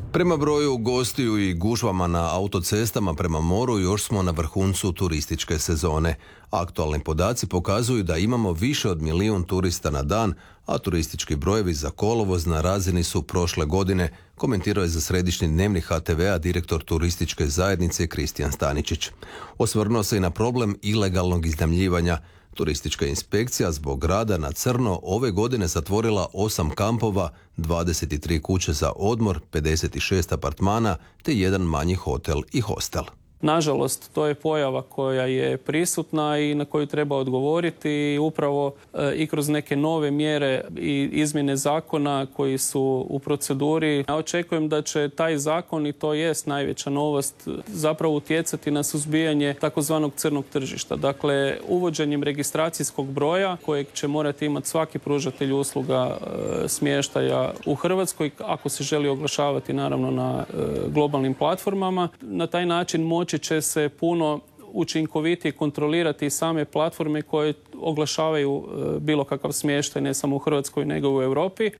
Prema broju gostiju i gužvama na autocestama prema moru još smo na vrhuncu turističke sezone. Aktualni podaci pokazuju da imamo više od 1 milijun turista na dan, a turistički brojevi za kolovoz na razini su prošle godine, komentirao je za središnji dnevnik HTV-a direktor turističke zajednice Kristijan Staničić. Osvrnuo se i na problem ilegalnog iznajmljivanja. Turistička inspekcija zbog rada na crno ove godine zatvorila 8 kampova, 23 kuće za odmor, 56 apartmana te jedan manji hotel i hostel. Nažalost, to je pojava koja je prisutna i na koju treba odgovoriti i upravo i kroz neke nove mjere i izmjene zakona koji su u proceduri. Ja očekujem da će taj zakon, i to jest najveća novost, zapravo utjecati na suzbijanje takozvanog crnog tržišta. Dakle, uvođenjem registracijskog broja kojeg će morati imati svaki pružatelj usluga smještaja u Hrvatskoj, ako se želi oglašavati naravno na globalnim platformama. Na taj način moći će se puno učinkovitije kontrolirati same platforme koje oglašavaju bilo kakav smještaj ne samo u Hrvatskoj nego u Europi.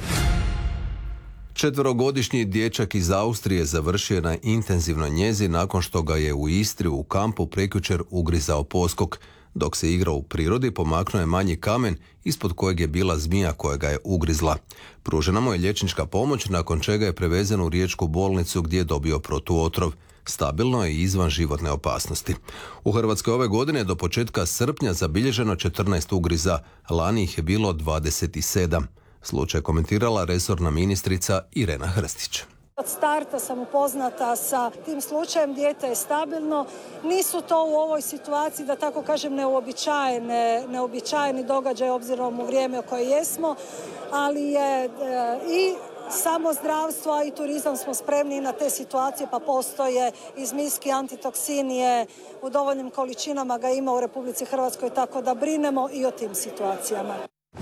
4-godišnji dječak iz Austrije završio je na intenzivnoj njezi nakon što ga je u Istri u kampu prekjučer ugrizao poskok. Dok se igrao u prirodi, pomaknuo je manji kamen ispod kojeg je bila zmija koja ga je ugrizla. Pružena mu je liječnička pomoć, nakon čega je prevezen u riječku bolnicu gdje je dobio protuotrov. Stabilno je i izvan životne opasnosti. U Hrvatskoj ove godine do početka srpnja zabilježeno 14 ugriza, lani ih je bilo 27. Slučaj komentirala resorna ministrica Irena Hrstić. Od starta sam upoznata sa tim slučajem, dijete je stabilno. Nisu to u ovoj situaciji, da tako kažem, neobičajeni događaj obzirom u vrijeme u koje jesmo, ali je i samo zdravstvo, a i turizam smo spremni na te situacije, pa postoje i zmijski antitoksin je u dovoljnim količinama, ga ima u Republici Hrvatskoj, tako da brinemo i o tim situacijama.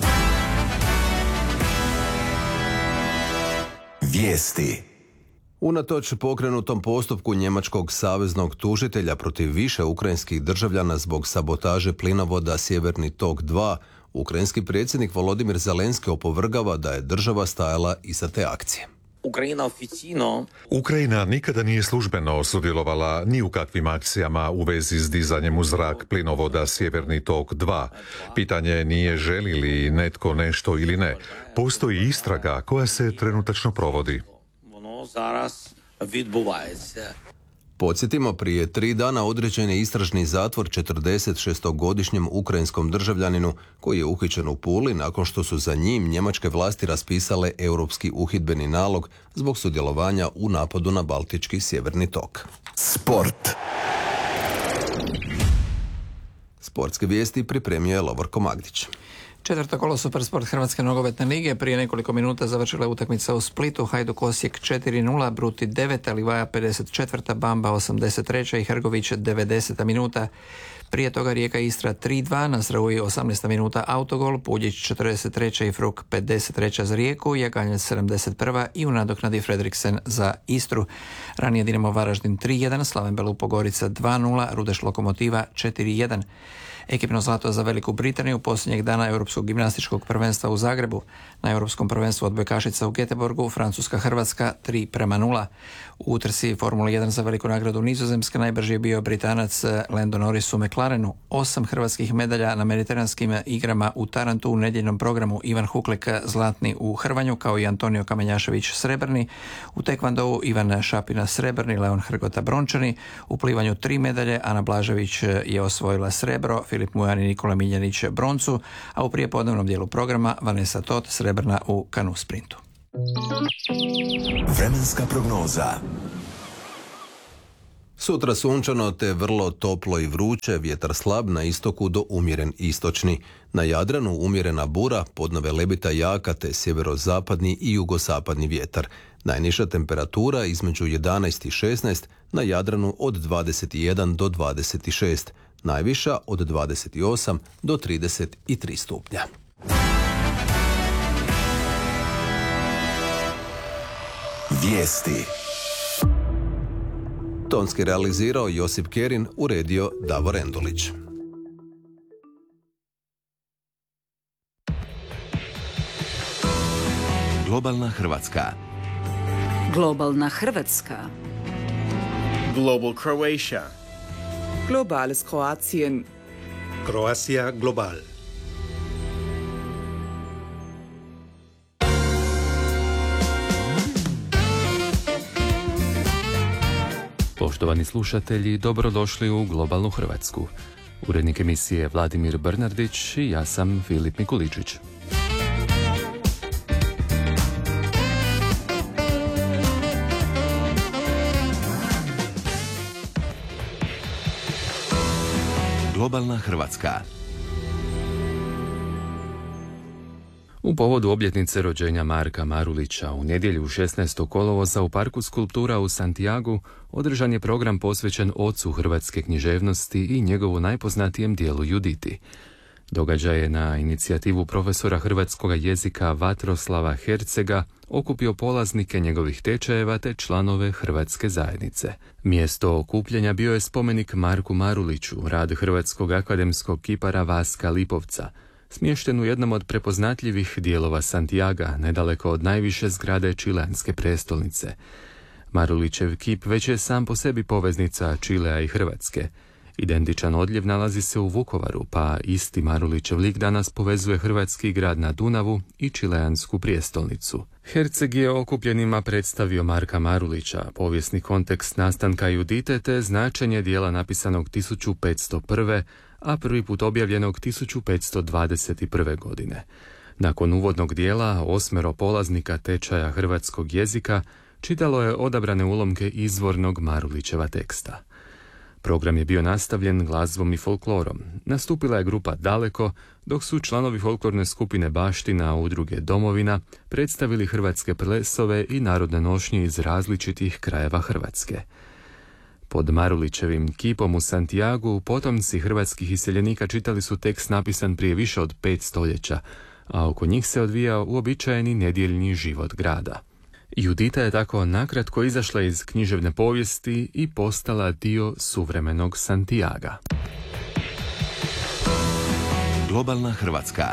Vijesti. Unatoč pokrenutom postupku njemačkog saveznog tužitelja protiv više ukrajinskih državljana zbog sabotaže plinovoda Sjeverni tok 2, ukrajinski predsjednik Volodimir Zelenski opovrgava da je država stajala iza te akcije. Ukrajina nikada nije službeno sudjelovala ni u kakvim akcijama u vezi s dizanjem u zrak plinovoda Sjeverni tok 2. Pitanje nije želi li netko nešto ili ne. Postoji istraga koja se trenutačno provodi. Podsjetimo, prije 3 dana određen je istražni zatvor 46-godišnjem ukrajinskom državljaninu koji je uhićen u Puli nakon što su za njim njemačke vlasti raspisale europski uhidbeni nalog zbog sudjelovanja u napadu na Baltički sjeverni tok. Sport. Sportske vijesti pripremio je Lovorko Magdić. Četvrto kolo Supersport Hrvatske nogometne lige prije nekoliko minuta završila je utakmica u Splitu, Hajduk Osijek 4-0, Bruti 9, Livaja 54, Bamba 83 i Hrgović 90 minuta. Prije toga Rijeka Istra 3-2, na Srauji 18 minuta autogol, Puljić 43 i Fruk 53 za Rijeku, Jaganjac 71 i u nadoknadi Fredriksen za Istru. Ranije Dinamo Varaždin 3-1, Slaven Belupo Gorica 2-0, Rudeš Lokomotiva 4-1. Ekipno zlato za Veliku Britaniju posljednjeg dana Europskog gimnastičkog prvenstva u Zagrebu. Na Europskom prvenstvu odbojkašica u Göteborgu Francuska-Hrvatska 3-0. U utrci Formula 1 za veliku nagradu Nizozemske najbrži je bio Britanac Lando Norris u McLarenu. 8 hrvatskih medalja na mediteranskim igrama u Tarantu u nedjeljnom programu: Ivan Huklek zlatni u hrvanju, kao i Antonio Kamenjašević srebrni. U tekvandou Ivan Šapina srebrni, Leon Hrgota brončani. U plivanju 3 medalje, Ana Blažević je osvojila srebro, Filip Mujan i Nikola Miljanić broncu, a u prijepodnevnom dijelu programa Vanessa Tot srebrna u kanu sprintu. Vremenska prognoza. Sutra sunčano te vrlo toplo i vruće, vjetar slab na istoku do umjeren istočni. Na Jadranu umjerena bura, podno Velebita jaka te sjeverozapadni i jugozapadni vjetar. Najniža temperatura između 11 i 16, na Jadranu od 21 do 26. Najviša od 28 do 33 stupnja. Vijesti. Tonski realizirao Josip Kerin, uredio Davor Endulić. Globalna Hrvatska. Globalna Hrvatska. Global Croatia. Globales Kroatien. Croatia Global. Poštovani slušatelji, dobrodošli u Globalnu Hrvatsku. Urednik emisije Vladimir Bernardić i ja sam Filip Mikuličić. Globalna Hrvatska. U povodu obljetnice rođenja Marka Marulića u nedjelju 16. kolovoza u Parku skulptura u Santiagu održan je program posvećen ocu hrvatske književnosti i njegovu najpoznatijem dijelu Juditi. Događaj je na inicijativu profesora hrvatskog jezika Vatroslava Hercega okupio polaznike njegovih tečajeva te članove hrvatske zajednice. Mjesto okupljanja bio je spomenik Marku Maruliću, rad hrvatskog akademskog kipara Vaska Lipovca, smješten u jednom od prepoznatljivih dijelova Santiaga, nedaleko od najviše zgrade čileanske prestolnice. Marulićev kip već je sam po sebi poveznica Čilea i Hrvatske. Identičan odljev nalazi se u Vukovaru, pa isti Marulićev lik danas povezuje hrvatski grad na Dunavu i čileansku prijestolnicu. Herceg je okupljenima predstavio Marka Marulića, povijesni kontekst nastanka Judite te značenje dijela napisanog 1501. a prvi put objavljenog 1521. godine. Nakon uvodnog dijela 8 polaznika tečaja hrvatskog jezika čitalo je odabrane ulomke izvornog Marulićeva teksta. Program je bio nastavljen glazbom i folklorom. Nastupila je grupa Daleko, dok su članovi folklorne skupine Baština udruge Domovina predstavili hrvatske plesove i narodne nošnje iz različitih krajeva Hrvatske. Pod Marulićevim kipom u Santiagu potomci hrvatskih iseljenika čitali su tekst napisan prije više od 5 stoljeća, a oko njih se odvijao uobičajeni nedjeljni život grada. Judita je tako nakratko izašla iz književne povijesti i postala dio suvremenog Santiaga. Globalna Hrvatska.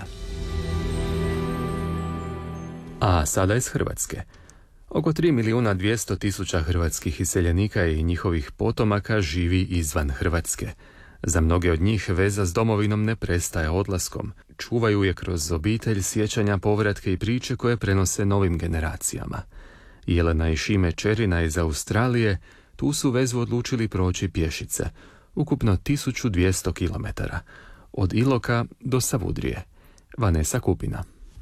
A sada iz Hrvatske. Oko 3.200.000 hrvatskih iseljenika i njihovih potomaka živi izvan Hrvatske. Za mnoge od njih veza s domovinom ne prestaje odlaskom. Čuvaju je kroz obitelj, sjećanja, povratke i priče koje prenose novim generacijama. Jelena i Šime Čerina iz Australije tu su vezu odlučili proći pješice, ukupno 1200 km, od Iloka do Savudrije. Vanesa Kupina.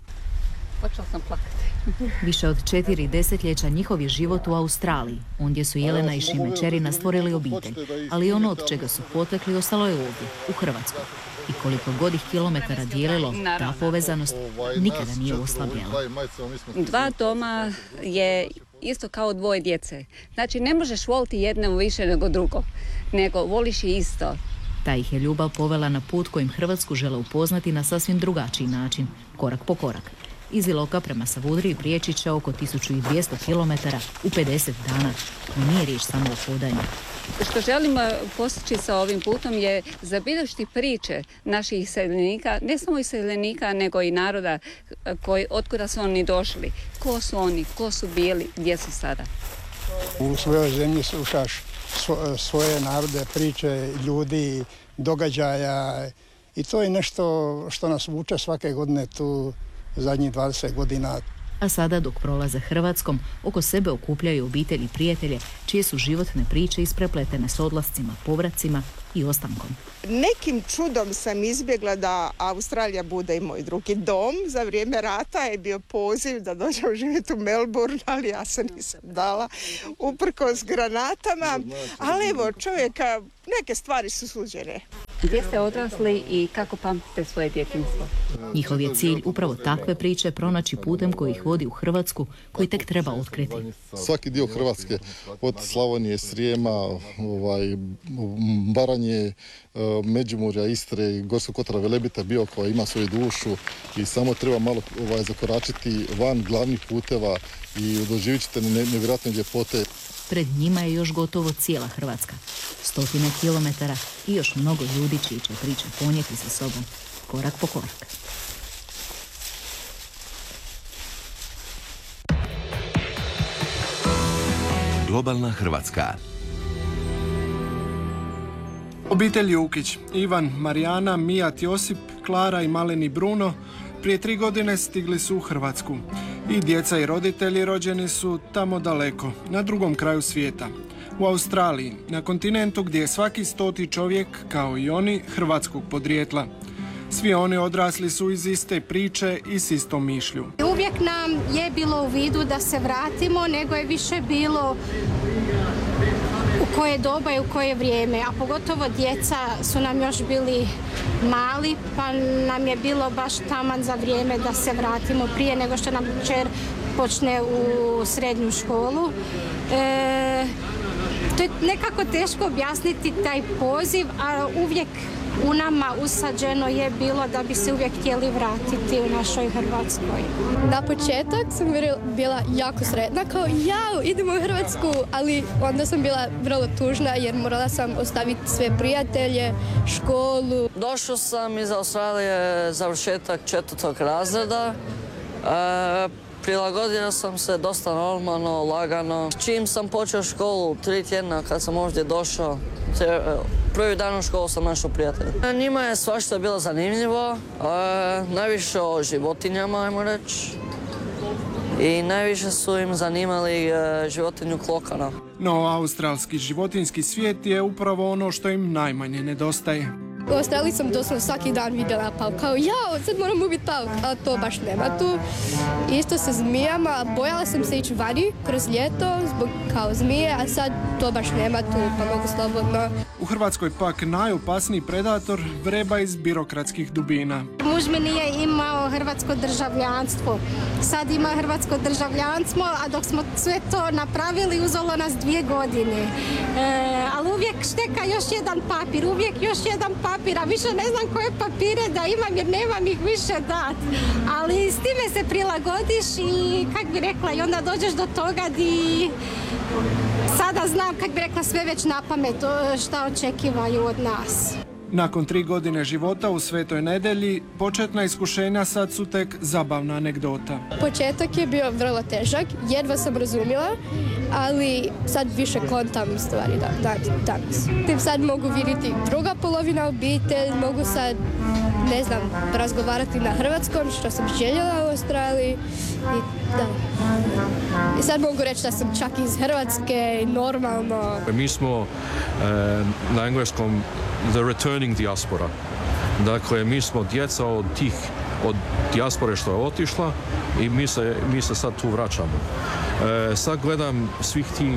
Počela sam plakati. Više od 4 desetljeća njihov je život u Australiji. Ondje su Jelena i Šime Čerina stvorili obitelj, ali ono od čega su potekli ostalo je ovdje, u Hrvatskoj. I koliko god ih kilometara dijelilo, ta povezanost nikada nije oslabljena. 2 doma je isto kao 2 djece. Znači ne možeš voliti jedno više nego drugo, nego voliš i isto. Ta ih je ljubav povela na put kojim Hrvatsku žele upoznati na sasvim drugačiji način, korak po korak. Iz Iloka prema Savudriji prijeći će oko 1200 km u 50 dana. No nije riječ samo o hodanju. Što želimo postići sa ovim putom je zabilježiti priče naših iseljenika, ne samo iseljenika, nego i naroda otkuda su oni došli. Ko su oni, ko su bili, gdje su sada. U svojoj zemlji slušaš svoje narode, priče, ljudi, događaja i to je nešto što nas vuče svake godine tu zadnjih 20 godina. A sada dok prolaze Hrvatskom, oko sebe okupljaju obitelji i prijatelje čije su životne priče isprepletene s odlascima, povracima i ostankom. Nekim čudom sam izbjegla da Australija bude i moj drugi dom. Za vrijeme rata je bio poziv da dođem živjeti u Melbourne, ali ja se nisam dala uprkos granatama. Ali evo, čovjeka, neke stvari su suđene. Gdje ste odrasli i kako pamtite svoje djetinjstvo? Njihov je cilj upravo takve priče pronaći putem koji ih vodi u Hrvatsku, koji tek treba otkriti. Svaki dio Hrvatske, od Slavonije, Srijema, Baranje, Međimurja, Istre, Gorskog kotara, Velebita, Biokova ima svoju dušu i samo treba malo zakoračiti van glavnih puteva i doživjet ćete nevjerojatne ljepote. Pred njima je još gotovo cijela Hrvatska. 100 kilometara i još mnogo ljudi čiji će priče ponijeti sa sobom, korak po korak. Globalna Hrvatska. Obitelj Jukić, Ivan, Marijana, Mijat, Josip, Klara i maleni Bruno prije 3 godine stigli su u Hrvatsku. I djeca i roditelji rođeni su tamo daleko, na drugom kraju svijeta. U Australiji, na kontinentu gdje je svaki 100. čovjek, kao i oni, hrvatskog podrijetla. Svi oni odrasli su iz iste priče i s istom mišlju. Uvijek nam je bilo u vidu da se vratimo, nego je više bilo u koje doba i u koje vrijeme, a pogotovo djeca su nam još bili mali, pa nam je bilo baš taman za vrijeme da se vratimo prije nego što nam kćer počne u srednju školu. To je nekako teško objasniti taj poziv, a uvijek u nama usađeno je bilo da bi se uvijek htjeli vratiti u našoj Hrvatskoj. Na početak sam bila jako sretna, kao jao, idemo u Hrvatsku, ali onda sam bila vrlo tužna jer morala sam ostaviti sve prijatelje, školu. Došao sam iz Australije završetak 4. razreda. Prilagodio sam se dosta normalno, lagano. Čim sam počeo školu, 3 tjedna kad sam ovdje došao, prvi dan u školu sam našao prijatelja. Njima je svašta bilo zanimljivo, najviše o životinjama, ajmo reći. I najviše su im zanimali životinju klokana. No, australski životinjski svijet je upravo ono što im najmanje nedostaje. U Australiji sam doslovno svaki dan vidjela pauk, kao jao, sad moram ubiti pauk, ali to baš nema tu. Isto sa zmijama, bojala sam se ići vani kroz ljeto zbog kao zmije, a sad to baš nema tu, pa mogu slobodno. U Hrvatskoj pak najopasniji predator vreba iz birokratskih dubina. Muž mi nije imao hrvatsko državljanstvo, sad ima hrvatsko državljanstvo, a dok smo sve to napravili uzelo nas 2 godine. Ali uvijek šteka još jedan papir, uvijek još jedan papir, a više ne znam koje papire da imam jer nemam ih više dat. Ali s time se prilagodiš i kak bi rekla, i onda dođeš do toga di sada znam, kak bi rekla, sve već na pamet šta očekivaju od nas. Nakon 3 godine života u Svetoj Nedelji, početna iskušenja sad su tek zabavna anegdota. Početak je bio vrlo težak, jedva sam razumjela, ali sad više kontam stvari danas. Tim sad mogu vidjeti druga polovina obitelj, mogu sad, ne znam, razgovarati na hrvatskom, što sam željela u Australiji. I sad mogu reći da sam čak iz Hrvatske i normalno. Mi smo na engleskom the returning diaspora. Dakle, mi smo djeca od dijaspore što je otišla i mi se sad tu vraćamo. Sad gledam svih tih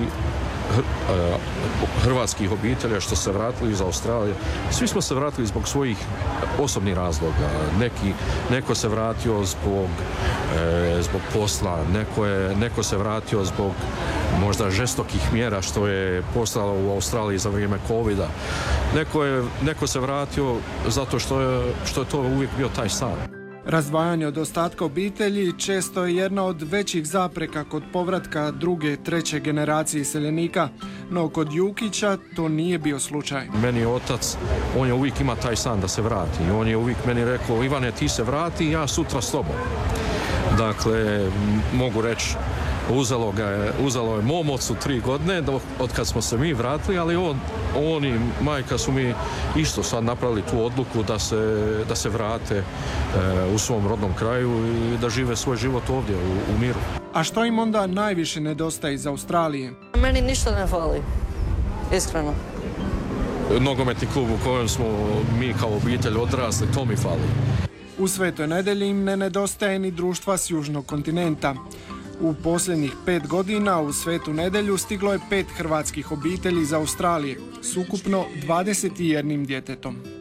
hrvatskih obitelja što se vratili iz Australije. Svi smo se vratili zbog svojih osobnih razloga. Neko se vratio zbog posla, neko se vratio zbog možda žestokih mjera što je postalo u Australiji za vrijeme covida. Neko se vratio zato što je to uvijek bio taj san. Razdvajanje od ostatka obitelji često je jedna od većih zapreka kod povratka 2., 3. generacije iseljenika, no kod Jukića to nije bio slučaj. Meni je otac, on je uvijek ima taj san da se vrati i on je uvijek meni rekao, Ivane, ti se vrati, ja sutra s tobom. Dakle, mogu reći, uzelo je mom ocu 3 godine od kad smo se mi vratili, ali on i majka su mi isto sad napravili tu odluku da se vrate u svom rodnom kraju i da žive svoj život ovdje u miru. A što im onda najviše nedostaje iz Australije? Meni ništa ne fali, iskreno. Nogometni klub u kojem smo mi kao obitelj odrasli, to mi fali. U Svetoj Nedelji im ne nedostaje ni društva s južnog kontinenta. U posljednjih 5 godina u Svetu Nedelju stiglo je 5 hrvatskih obitelji iz Australije, s ukupno 21 djetetom.